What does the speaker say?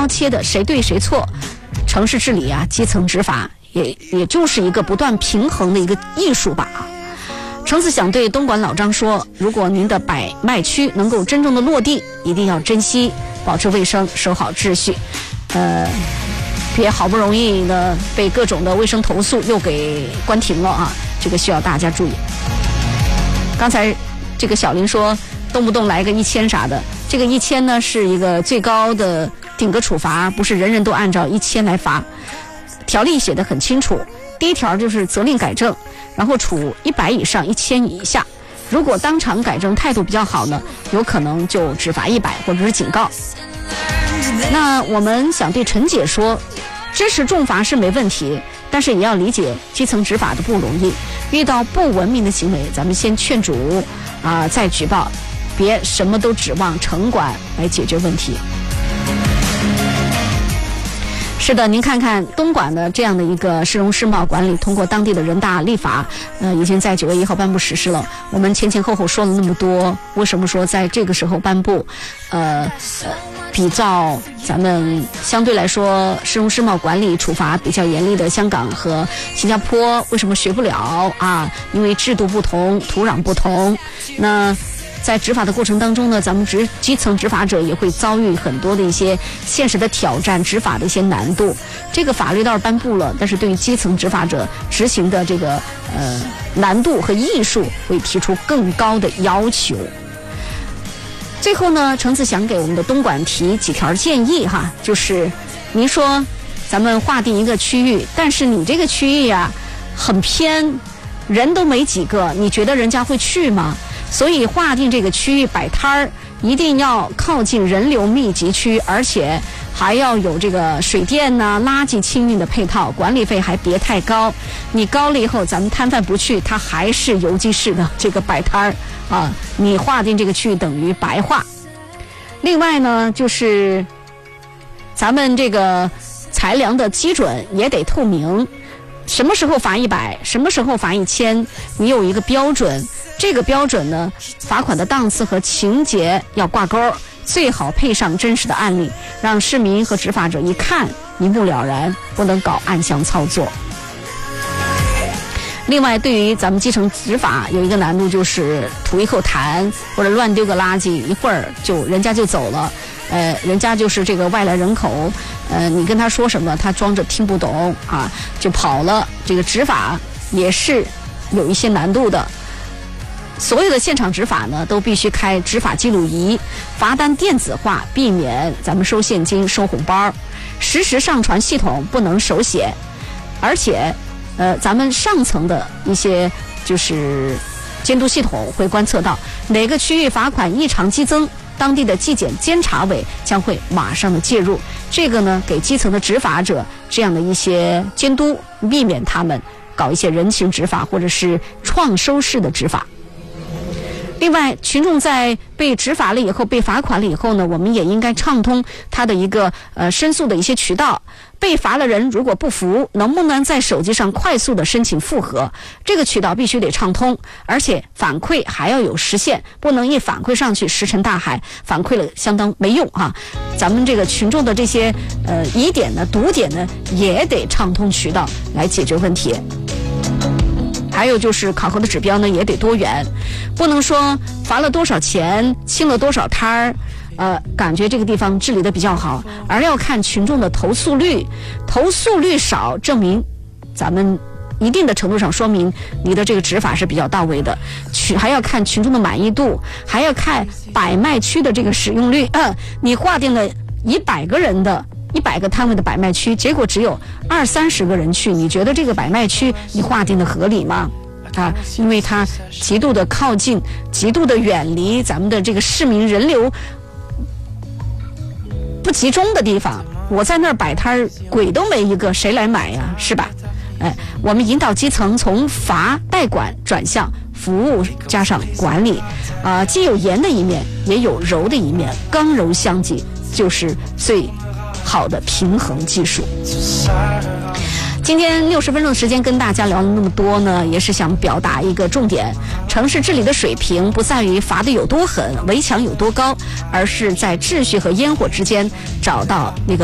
刀切的谁对谁错。城市治理啊，基层执法也就是一个不断平衡的一个艺术吧。程子想对东莞老张说，如果您的百迈区能够真正的落地，一定要珍惜，保持卫生，守好秩序。别好不容易的被各种的卫生投诉又给关停了啊，这个需要大家注意。刚才这个小林说动不动来个1000啥的，这个1000呢是一个最高的顶格处罚，不是人人都按照1000来罚。条例写得很清楚，第一条就是责令改正，然后处100以上1000以下。如果当场改正态度比较好呢，有可能就只罚100或者是警告。那我们想对陈姐说，支持重罚是没问题，但是也要理解基层执法的不容易，遇到不文明的行为，咱们先劝阻再举报，别什么都指望城管来解决问题。是的，您看看东莞的这样的一个市容市貌管理，通过当地的人大立法，已经在9月1号颁布实施了。我们前后说了那么多，为什么说在这个时候颁布？比较咱们相对来说市容市貌管理处罚比较严厉的香港和新加坡，为什么学不了啊？因为制度不同，土壤不同。那在执法的过程当中呢，咱们基层执法者也会遭遇很多的一些现实的挑战，执法的一些难度。这个法律倒是颁布了，但是对于基层执法者执行的这个难度和艺术会提出更高的要求。最后呢，程子想给我们的东莞提几条建议哈，就是您说咱们划定一个区域，但是你这个区域啊很偏，人都没几个，你觉得人家会去吗？所以划定这个区域摆摊儿一定要靠近人流密集区，而且还要有这个水电呢、垃圾清运的配套，管理费还别太高。你高了以后，咱们摊贩不去，他还是游击式的这个摆摊儿啊。你划定这个区域等于白划。另外呢，就是咱们这个裁量的基准也得透明，什么时候罚100，什么时候罚1000，你有一个标准。这个标准呢，罚款的档次和情节要挂钩，最好配上真实的案例，让市民和执法者一看一目了然，不能搞暗箱操作。另外，对于咱们基层执法有一个难度，就是吐一口痰或者乱丢个垃圾，一会儿人家就走了，人家就是这个外来人口，你跟他说什么，他装着听不懂啊，就跑了。这个执法也是有一些难度的。所有的现场执法呢，都必须开执法记录仪，罚单电子化，避免咱们收现金、收红包，实时上传系统，不能手写。而且，咱们上层的一些就是监督系统会观测到哪个区域罚款异常激增，当地的纪检监察委将会马上的介入。这个呢，给基层的执法者这样的一些监督，避免他们搞一些人情执法或者是创收式的执法。另外，群众在被执法了以后，被罚款了以后呢，我们也应该畅通他的一个申诉的一些渠道。被罚的人如果不服，能不能在手机上快速的申请复核？这个渠道必须得畅通，而且反馈还要有时限，不能一反馈上去石沉大海，反馈了相当没用啊。咱们这个群众的这些疑点呢、堵点呢，也得畅通渠道来解决问题。还有就是考核的指标呢也得多元，不能说罚了多少钱，清了多少摊儿，感觉这个地方治理的比较好，而要看群众的投诉率，投诉率少，证明咱们一定的程度上说明你的这个执法是比较到位的。还要看群众的满意度，还要看摆卖区的这个使用率。你划定了100个人的100个摊位的摆卖区，结果只有20-30个人去，你觉得这个摆卖区你划定的合理吗？因为它极度的靠近，极度的远离咱们的这个市民人流不集中的地方，我在那儿摆摊鬼都没一个，谁来买呀？是吧？我们引导基层从罚代管转向服务加上管理，既有严的一面，也有柔的一面，刚柔相济就是最好的平衡技术。今天60分钟的时间跟大家聊了那么多呢，也是想表达一个重点：城市治理的水平不在于罚的有多狠，围墙有多高，而是在秩序和烟火之间找到那个